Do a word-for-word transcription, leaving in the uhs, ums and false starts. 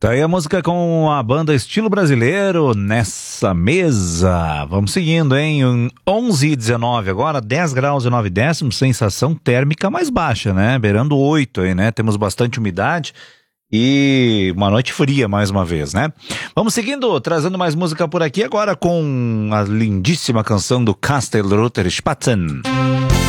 Daí a música com a banda Estilo Brasileiro nessa mesa. Vamos seguindo, hein? onze e dezenove agora, dez graus e nove décimos, sensação térmica mais baixa, né? Beirando oito aí, né? Temos bastante umidade e uma noite fria mais uma vez, né? Vamos seguindo, trazendo mais música por aqui agora com a lindíssima canção do Kastelruther Spatzen.